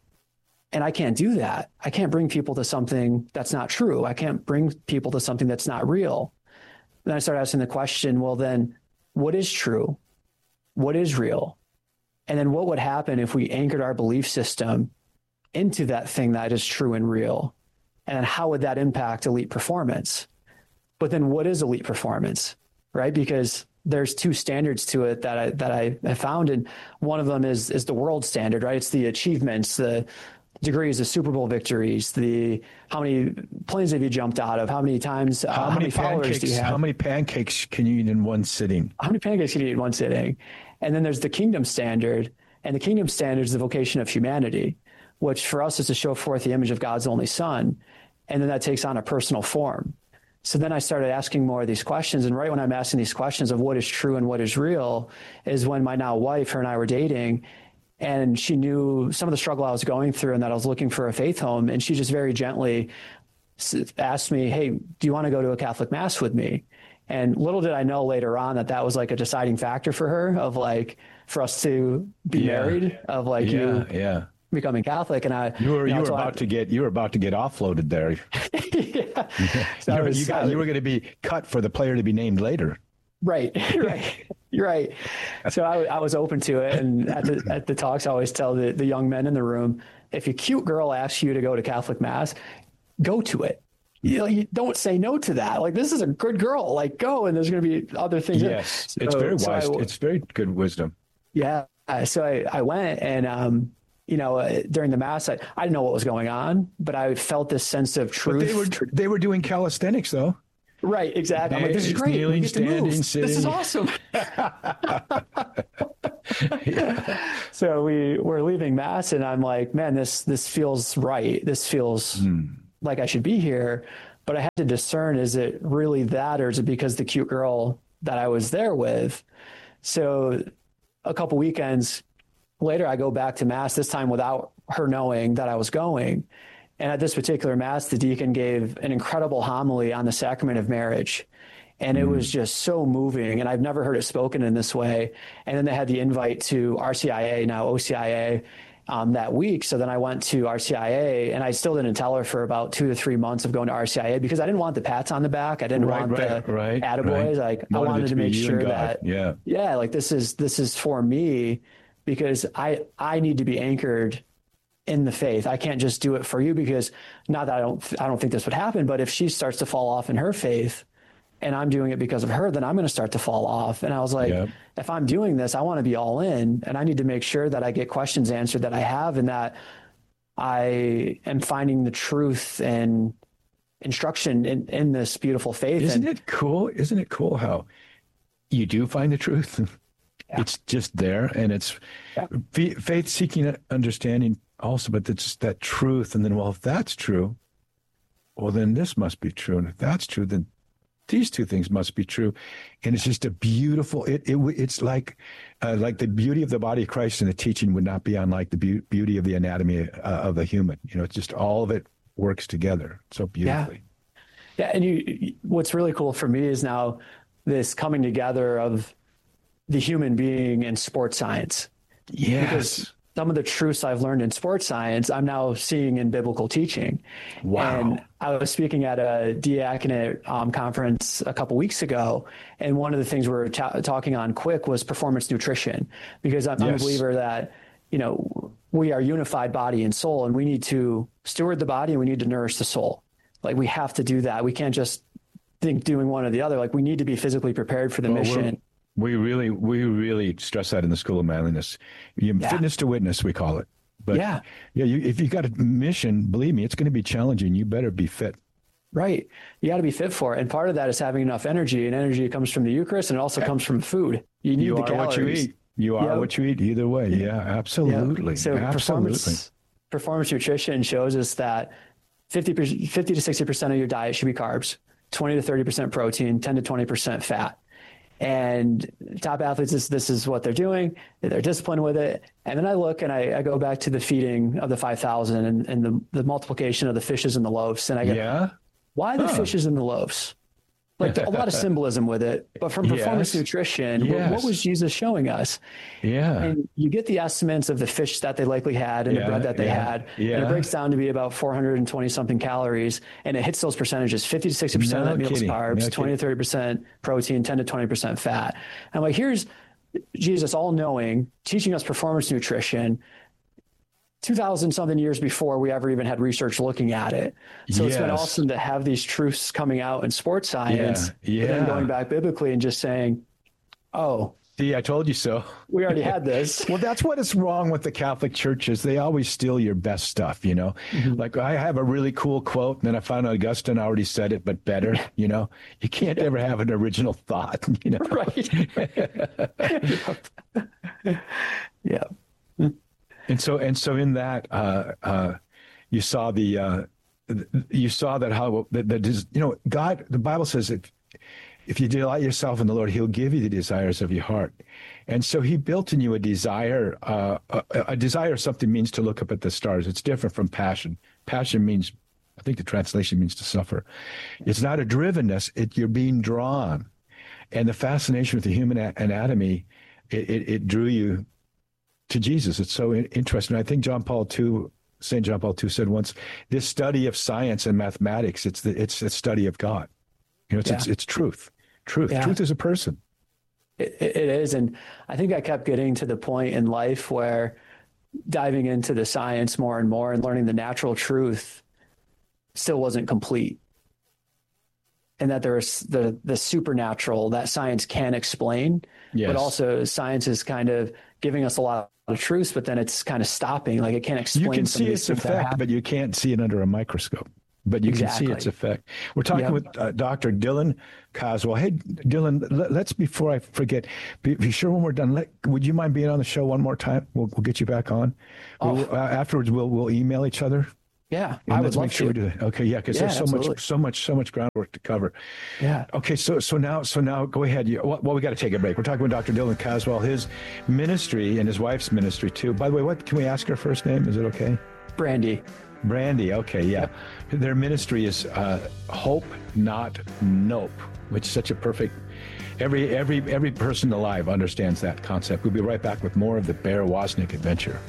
And I can't do that. I can't bring people to something that's not true. I can't bring people to something that's not real. Then I started asking the question, well, then what is true? What is real? And then what would happen if we anchored our belief system into that thing that is true and real? And then how would that impact elite performance? But then what is elite performance, right? Because there's two standards to it that I found. And one of them is the world standard, right? It's the achievements, the degrees, the Super Bowl victories, the how many planes have you jumped out of, how many times, how many followers do you have? How many pancakes can you eat in one sitting? How many pancakes can you eat in one sitting? And then there's the kingdom standard, and the kingdom standard is the vocation of humanity, which for us is to show forth the image of God's only Son. And then that takes on a personal form. So then I started asking more of these questions. And right when I'm asking these questions of what is true and what is real is when my now wife, her and I were dating, and she knew some of the struggle I was going through and that I was looking for a faith home. And she just very gently asked me, hey, do you want to go to a Catholic Mass with me? And little did I know later on that was like a deciding factor for her of like, for us to be married, of like, becoming Catholic. And you were about to get offloaded there. So you were going to be cut for the player to be named later. Right. You're right. So I was open to it. And at the talks, I always tell the young men in the room, if a cute girl asks you to go to Catholic Mass, go to it. You don't say no to that. Like, this is a good girl. Like, go, and there's going to be other things. Yes, it's very wise. It's very good wisdom. Yeah. So I went, and during the Mass, I didn't know what was going on, but I felt this sense of truth. But they were doing calisthenics, though. Right, exactly. I'm like, this is great. Kneeling, standing, sitting. This is awesome. So we're leaving Mass, and I'm like, man, this feels right. This feels like I should be here. But I had to discern, is it really that, or is it because the cute girl that I was there with? So a couple weekends later, I go back to Mass, this time without her knowing that I was going. And at this particular Mass, the deacon gave an incredible homily on the sacrament of marriage. And it was just so moving. And I've never heard it spoken in this way. And then they had the invite to RCIA, now OCIA, that week. So then I went to RCIA, and I still didn't tell her for about 2 to 3 months of going to RCIA, because I didn't want the pats on the back. I didn't want the attaboys. Like, I wanted to make sure that, like, this is for me, because I need to be anchored in the faith. I can't just do it for you, because not that I don't think this would happen, but if she starts to fall off in her faith and I'm doing it because of her, then I'm going to start to fall off. And I was like, if I'm doing this, I want to be all in, and I need to make sure that I get questions answered that I have, and that I am finding the truth and instruction in this beautiful faith. Isn't it cool? Isn't it cool how you do find the truth? It's just there, and it's faith seeking understanding also, but it's that truth. And then, well, if that's true, well, then this must be true. And if that's true, then these two things must be true. And it's just a beautiful, it's like the beauty of the body of Christ, and the teaching would not be unlike the beauty of the anatomy of the human. It's just all of it works together so beautifully. Yeah. And what's really cool for me is now this coming together of the human being and sports science. Yes. Because some of the truths I've learned in sports science, I'm now seeing in biblical teaching. Wow. And I was speaking at a diaconate conference a couple weeks ago, and one of the things we were talking on quick was performance nutrition, because I'm a believer that, we are unified body and soul, and we need to steward the body and we need to nourish the soul. Like, we have to do that. We can't just think doing one or the other. Like, we need to be physically prepared for the mission. We really stress that in the School of Manliness. Fitness to witness, we call it. But if you got a mission, believe me, it's going to be challenging. You better be fit. Right. You got to be fit for it. And part of that is having enough energy, and energy comes from the Eucharist, and it also comes from food. You need the calories. What you eat. You are what you eat either way. Yeah, absolutely. So performance nutrition shows us that 50 to 60% of your diet should be carbs, 20 to 30% protein, 10 to 20% fat. And top athletes, this is what they're doing. They're disciplined with it. And then I look and I go back to the feeding of the 5,000 and the multiplication of the fishes and the loaves. And I go, why the fishes and the loaves? Like, a lot of symbolism with it. But from performance nutrition, what was Jesus showing us? Yeah. And you get the estimates of the fish that they likely had and the bread that they had. Yeah. And it breaks down to be about 420 something calories. And it hits those percentages, 50 to 60% of that meal's carbs, 20 to 30% protein, 10 to 20% fat. And like, here's Jesus all knowing, teaching us performance nutrition 2,000 something years before we ever even had research looking at it. So it's been awesome to have these truths coming out in sports science, and then going back biblically and just saying, see, I told you so. We already had this. Well, that's what is wrong with the Catholic churches. They always steal your best stuff, Like, I have a really cool quote, and then I found out Augustine already said it, but better, You can't ever have an original thought, Right. Yeah. And so in that, you saw that how God, the Bible says if you delight yourself in the Lord, He'll give you the desires of your heart. And so He built in you a desire. A desire of something means to look up at the stars. It's different from passion. Passion means, I think the translation means to suffer. It's not a drivenness. You're being drawn. And the fascination with the human anatomy, it drew you to Jesus. It's so interesting. I think St. John Paul II said once, this study of science and mathematics, it's a study of God. It's truth. Yeah. Truth is a person. It is. And I think I kept getting to the point in life where diving into the science more and more and learning the natural truth still wasn't complete. And that there's the supernatural that science can explain, but also science is kind of giving us a lot of truths, but then it's kind of stopping. Like it can't explain. You can see its effect, but you can't see it under a microscope. But you can see its effect. We're talking with Dr. Dylan Caswell. Hey, Dylan, let's, before I forget, be sure when we're done, would you mind being on the show one more time? We'll get you back on. Afterwards, we'll email each other. Yeah, and I would make sure we do that. Okay, because there's so much groundwork to cover. Yeah. Okay, so now go ahead. Well, we got to take a break. We're talking with Dr. Dylan Caswell, his ministry and his wife's ministry too. By the way, what can we ask her first name? Is it okay? Brandy, okay, yeah. Yep. Their ministry is Hope, Not Nope, which is such a perfect. Every person alive understands that concept. We'll be right back with more of the Bear Wozniak adventure.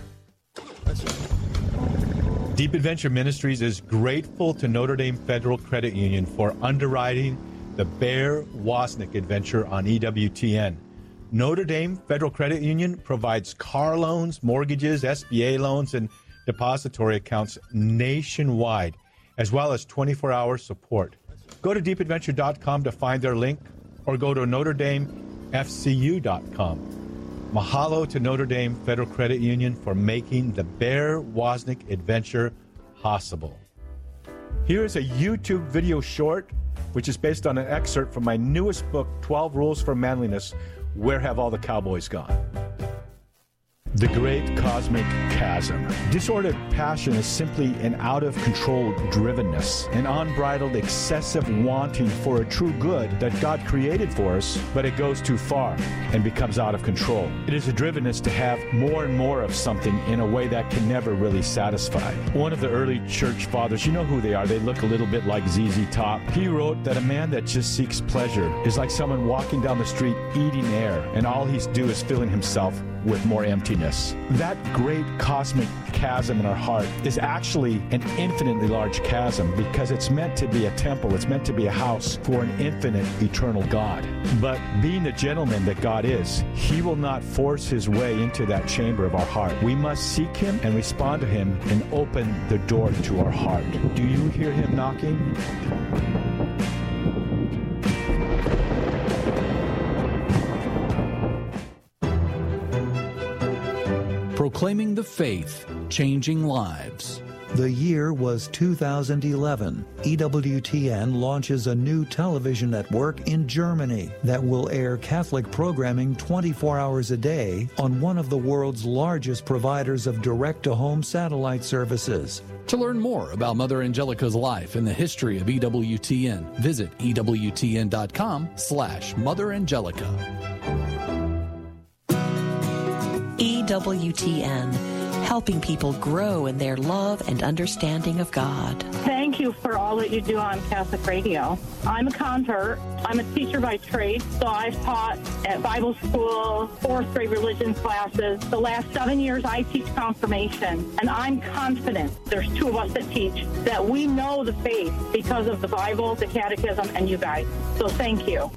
Deep Adventure Ministries is grateful to Notre Dame Federal Credit Union for underwriting the Bear Wozniak adventure on EWTN. Notre Dame Federal Credit Union provides car loans, mortgages, SBA loans, and depository accounts nationwide, as well as 24-hour support. Go to deepadventure.com to find their link, or go to NotreDameFCU.com. Mahalo to Notre Dame Federal Credit Union for making the Bear Wozniak adventure possible. Here is a YouTube video short, which is based on an excerpt from my newest book, 12 Rules for Manliness, Where Have All the Cowboys Gone? The Great Cosmic Chasm. Disordered passion is simply an out-of-control drivenness, an unbridled, excessive wanting for a true good that God created for us, but it goes too far and becomes out of control. It is a drivenness to have more and more of something in a way that can never really satisfy. One of the early church fathers, you know who they are, they look a little bit like ZZ Top. He wrote that a man that just seeks pleasure is like someone walking down the street eating air, and all he's do is filling himself with more emptiness. That great cosmic chasm in our heart is actually an infinitely large chasm because it's meant to be a temple. It's meant to be a house for an infinite, eternal God. But being the gentleman that God is, He will not force His way into that chamber of our heart. We must seek Him and respond to Him and open the door to our heart. Do you hear Him knocking? Proclaiming the faith, changing lives. The year was 2011. EWTN launches a new television network in Germany that will air Catholic programming 24 hours a day on one of the world's largest providers of direct-to-home satellite services. To learn more about Mother Angelica's life and the history of EWTN, visit EWTN.com/Mother Angelica. EWTN, helping people grow in their love and understanding of God. Thank you for all that you do on Catholic Radio. I'm a convert. I'm a teacher by trade, so I've taught at Bible school, 4th grade religion classes. The last 7 years, I teach confirmation, and I'm confident, there's 2 of us that teach, that we know the faith because of the Bible, the Catechism, and you guys. So thank you.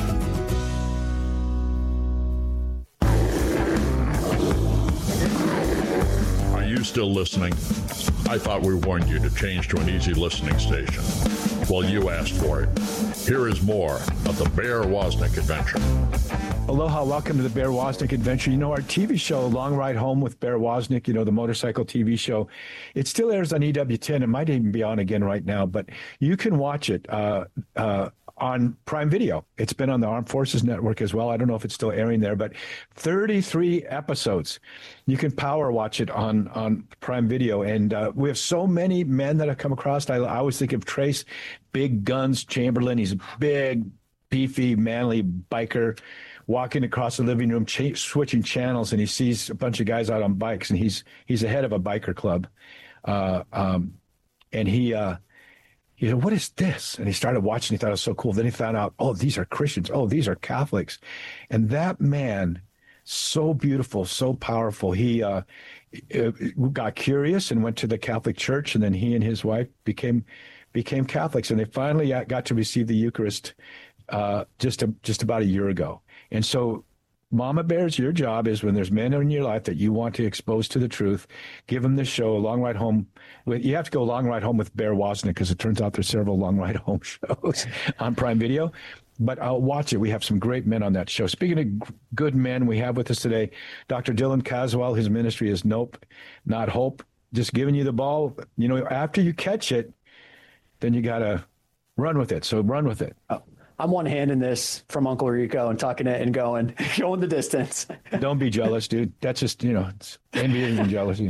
You still listening? I thought we warned you to change to an easy listening station. Well, you asked for it. Here is more of the Bear Wozniak adventure. Aloha, welcome to the Bear Wozniak adventure. You know, our TV show, Long Ride Home with Bear Wozniak, you know, the motorcycle TV show, it still airs on EWTN. It might even be on again right now, but you can watch it on Prime Video. It's been on the Armed Forces Network as well. I don't know if it's still airing there, but 33 episodes. You can power watch it on Prime Video. And we have so many men that have come across. I always think of Trace Big Guns Chamberlain. He's a big, beefy, manly biker walking across the living room, switching channels, and he sees a bunch of guys out on bikes, and he's the head of a biker club. And he said, what is this? And he started watching. He thought it was so cool. Then he found out, oh, these are Christians. Oh, these are Catholics. And that man So beautiful, so powerful. He got curious and went to the Catholic Church, and then he and his wife became Catholics, and they finally got to receive the Eucharist just about a year ago. And so, Mama Bears, your job is, when there's men in your life that you want to expose to the truth, give them this show, Long Ride Home. You have to go Long Ride Home with Bear Wozniak, because it turns out there's several Long Ride Home shows on Prime Video. But I'll watch it. We have some great men on that show. Speaking of good men, we have with us today Dr. Dylan Caswell. His ministry is Nope, Not Hope. Just giving you the ball. You know, after you catch it, then you got to run with it. So run with it. I'm one-handing this from Uncle Rico and tucking it and going the distance. Don't be jealous, dude. That's just, it's envy and jealousy.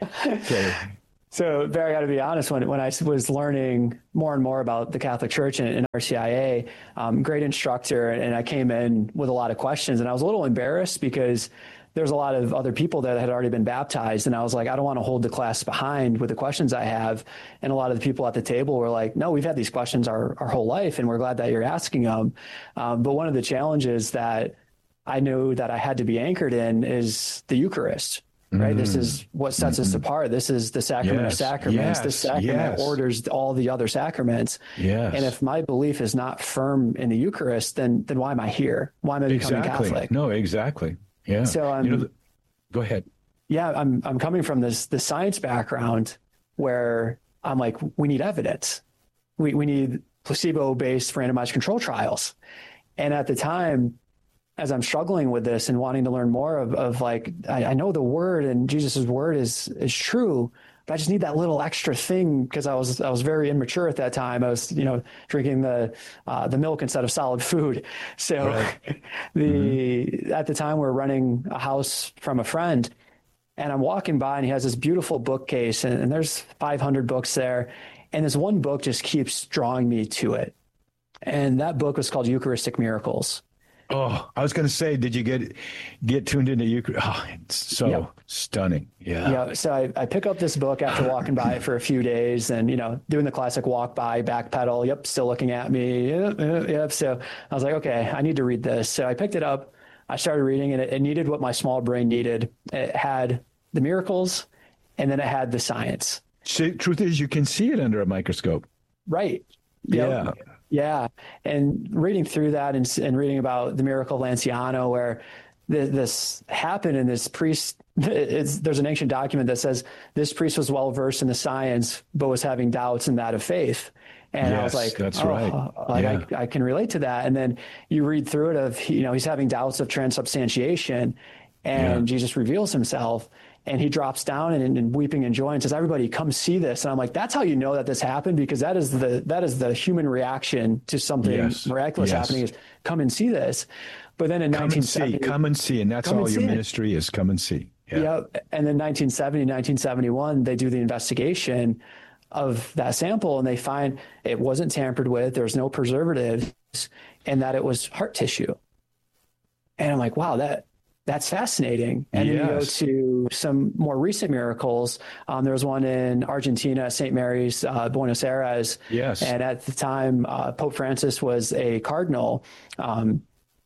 So Barry, I got to be honest, when I was learning more and more about the Catholic Church and RCIA, great instructor, and I came in with a lot of questions, and I was a little embarrassed because there's a lot of other people that had already been baptized. And I was like, I don't want to hold the class behind with the questions I have. And a lot of the people at the table were like, no, we've had these questions our whole life, and we're glad that you're asking them. But one of the challenges that I knew that I had to be anchored in is the Eucharist, right? Mm-hmm. This is what sets us apart. This is the sacrament of sacraments. The sacrament orders all the other sacraments. Yes. And if my belief is not firm in the Eucharist, then why am I here? Why am I becoming Catholic? No, exactly. Yeah. So go ahead. Yeah, I'm coming from the science background where I'm like, we need evidence. We need placebo-based randomized control trials. And at the time, as I'm struggling with this and wanting to learn more of like, I know the word and Jesus's word is true, but I just need that little extra thing, because I was very immature at that time. I was, drinking the milk instead of solid food. So at the time we're renting a house from a friend, and I'm walking by and he has this beautiful bookcase, and there's 500 books there. And this one book just keeps drawing me to it. And that book was called Eucharistic Miracles. Oh, I was going to say, did you get tuned into Eucharist? Oh, it's so stunning. Yeah. Yeah. So I pick up this book after walking by it for a few days, and, doing the classic walk by, backpedal. Yep. Still looking at me. Yep. So I was like, okay, I need to read this. So I picked it up. I started reading it. It needed what my small brain needed. It had the miracles, and then it had the science. Truth is, you can see it under a microscope. Right. Yeah. Yeah. And reading through that and reading about the miracle of Lanciano, where this happened, and this priest, there's an ancient document that says this priest was well versed in the science, but was having doubts in that of faith. And I was like, that's right. I can relate to that. And then you read through it of, he's having doubts of transubstantiation, and Jesus reveals himself. And he drops down and weeping in joy and says, everybody, come see this. And I'm like, that's how you know that this happened, because that is the human reaction to something miraculous happening, is come and see this. But then in 1970, come and see. And that's all your ministry is, come and see. Yeah. And then 1971, they do the investigation of that sample, and they find it wasn't tampered with. There was no preservatives, and that it was heart tissue. And I'm like, wow, that's fascinating. And then you go to some more recent miracles. There was one in Argentina, St. Mary's, Buenos Aires. Yes. And at the time, Pope Francis was a cardinal in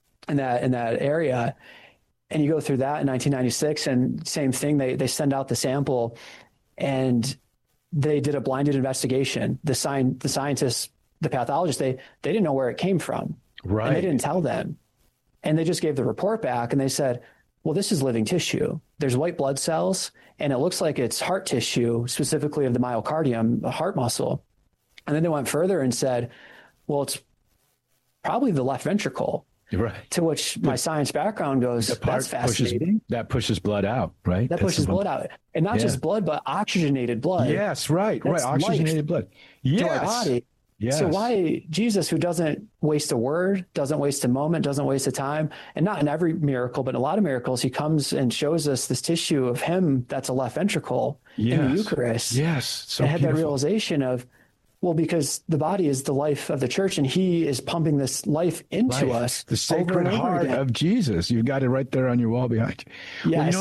that area. And you go through that in 1996, and same thing. They send out the sample, and they did a blinded investigation. The scientists, the pathologists, they didn't know where it came from. Right. And they didn't tell them. And they just gave the report back, and they said, well, this is living tissue. There's white blood cells, and it looks like it's heart tissue, specifically of the myocardium, the heart muscle. And then they went further and said, well, it's probably the left ventricle. Right. To which my science background goes, that's fascinating. That pushes blood out, right? That pushes blood out. And not just blood, but oxygenated blood. Yes, right. Oxygenated blood. Yes. To our body. Yes. So why Jesus, who doesn't waste a word, doesn't waste a moment, doesn't waste a time, and not in every miracle, but in a lot of miracles, he comes and shows us this tissue of him that's a left ventricle in the Eucharist. Yes. So and had that realization of, well, because the body is the life of the church, and he is pumping this life into us. The Sacred Heart of Jesus. You've got it right there on your wall behind you. Yes.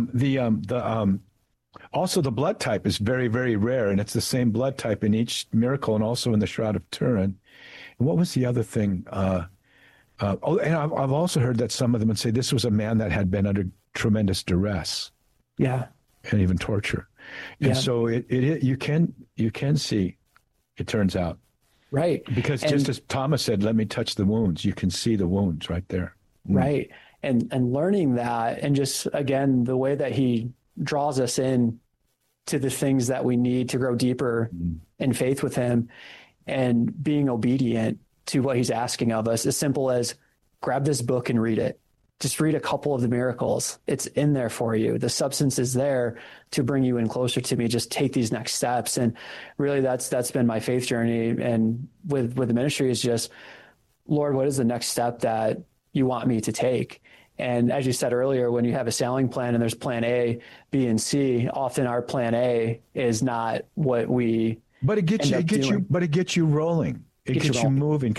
Well, also, the blood type is very, very rare, and it's the same blood type in each miracle and also in the Shroud of Turin. And what was the other thing? And I've also heard that some of them would say this was a man that had been under tremendous duress. Yeah. And even torture. And so you can see, it turns out. Right. Because just as Thomas said, let me touch the wounds. You can see the wounds right there. Right. And learning that, and just, again, the way that he draws us in to the things that we need to grow deeper in faith with him, and being obedient to what he's asking of us, as simple as grab this book and read it. Just read a couple of the miracles. It's in there for you. The substance is there to bring you in closer to me. Just take these next steps. And really that's been my faith journey. And with the ministry is just, Lord, what is the next step that you want me to take? And as you said earlier, when you have a sailing plan and there's plan A, B, and C, often our plan A is not what we But it gets you rolling. It gets you moving.